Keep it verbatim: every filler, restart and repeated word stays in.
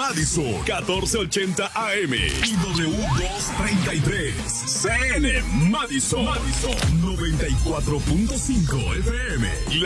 Madison, catorce ochenta A M y W doscientos treinta y tres. C N Madison, Madison noventa y cuatro punto cinco F M. La